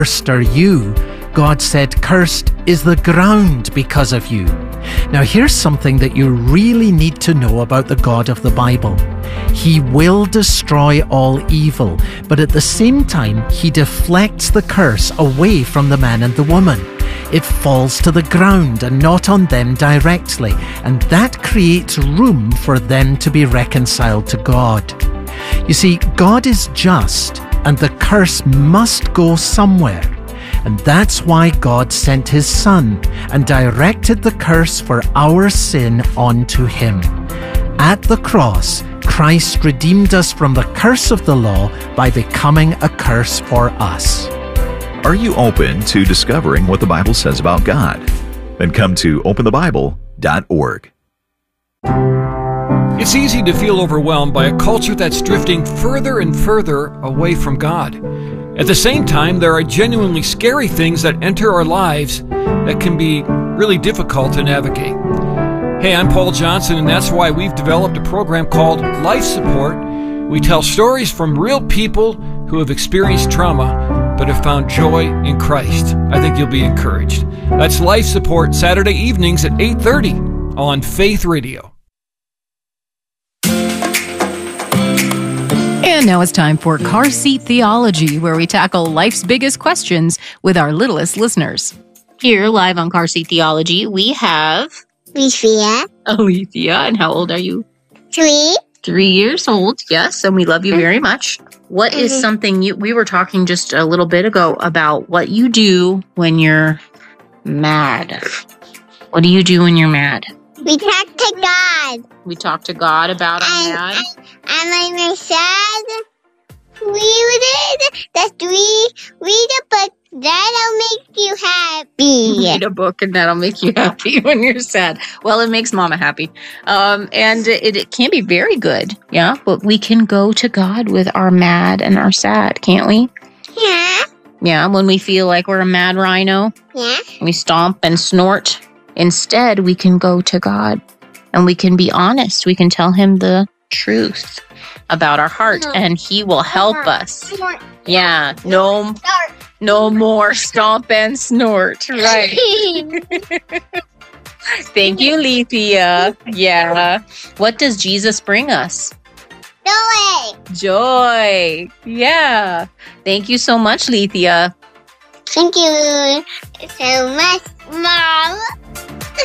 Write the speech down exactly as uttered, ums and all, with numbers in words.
Cursed are you. God said, cursed is the ground because of you. Now here's something that you really need to know about the God of the Bible. He will destroy all evil, but at the same time, he deflects the curse away from the man and the woman. It falls to the ground and not on them directly, and that creates room for them to be reconciled to God. You see, God is just, and the curse must go somewhere. And that's why God sent his Son and directed the curse for our sin onto him. At the cross, Christ redeemed us from the curse of the law by becoming a curse for us. Are you open to discovering what the Bible says about God? Then come to open the bible dot org. It's easy to feel overwhelmed by a culture that's drifting further and further away from God. At the same time, there are genuinely scary things that enter our lives that can be really difficult to navigate. Hey, I'm Paul Johnson, and that's why we've developed a program called Life Support. We tell stories from real people who have experienced trauma but have found joy in Christ. I think you'll be encouraged. That's Life Support, Saturday evenings at eight thirty on Faith Radio. And now it's time for Car Seat Theology, where we tackle life's biggest questions with our littlest listeners. Here, live on Car Seat Theology, we have... Alethea. Alethea. And how old are you? Three. Three years old, yes, and we love you very much. What Mm-hmm. is something you... We were talking just a little bit ago about what you do when you're mad. What do you do when you're mad? We talk to God. We talk to God about I'm And, mad. and, and when we're sad, we read that we read a book that'll make you happy. Read a book and that'll make you happy when you're sad. Well, it makes Mama happy. Um, and it, it can be very good, yeah? But we can go to God with our mad and our sad, can't we? Yeah. Yeah, when we feel like we're a mad rhino, Yeah. we stomp and snort. Instead, we can go to God and we can be honest. We can tell him the truth about our heart and he will help us. Yeah, no, no more stomp and snort. Right. Thank you, Alethea. Yeah. What does Jesus bring us? Joy. Joy. Yeah. Thank you so much, Alethea. Thank you so much, Mom.